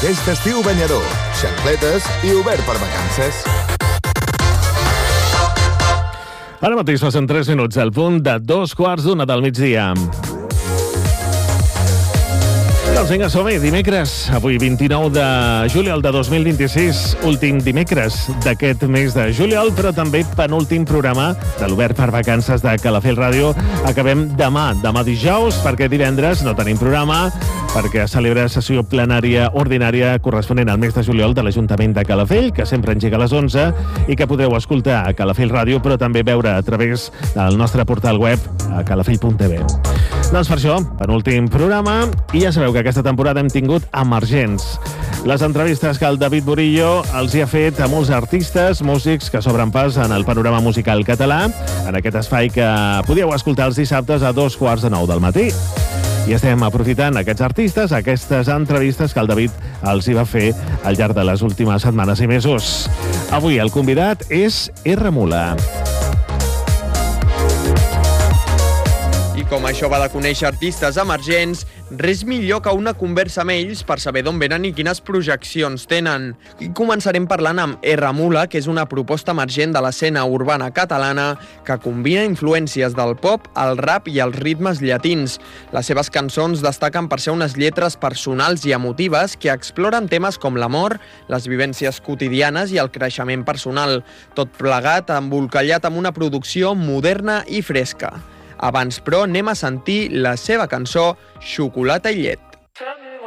Aquest estiu banyador, xancletes i obert per vacances. Ara mateix passen 3 minuts al punt de 2:15 del migdia. Doncs vinga, som-hi, dimecres, avui 29 de juliol de 2026, últim dimecres d'aquest mes de juliol, però també penúltim programa de l'Obert per Vacances de Calafell Ràdio. Acabem demà dijous, perquè divendres no tenim programa, perquè celebra sessió plenària ordinària corresponent al mes de juliol de l'Ajuntament de Calafell, que sempre engega a les 11 i que podreu escoltar a Calafell Ràdio, però també veure a través del nostre portal web a calafell.tv. Doncs per això, penúltim programa, i ja sabeu que aquesta temporada hem tingut emergents. Les entrevistes que el David Burillo els hi ha fet a molts artistes, músics que s'obren pas en el panorama musical català, en aquest espai que podíeu escoltar els dissabtes a 8:45 del matí. I estem aprofitant aquests artistes, aquestes entrevistes que el David els hi va fer al llarg de les últimes setmanes i mesos. Avui el convidat és R. Mula. I com això va de conèixer artistes emergents, res millor que una conversa amb ells per saber d'on venen i quines projeccions tenen. I començarem parlant amb R. Mula, que és una proposta emergent de l'escena urbana catalana que combina influències del pop, el rap i els ritmes llatins. Les seves cançons destaquen per ser unes lletres personals i emotives que exploren temes com l'amor, les vivències quotidianes i el creixement personal, tot plegat embolcallat amb una producció moderna i fresca. Abans, però, anem a sentir la seva cançó Xocolata i llet.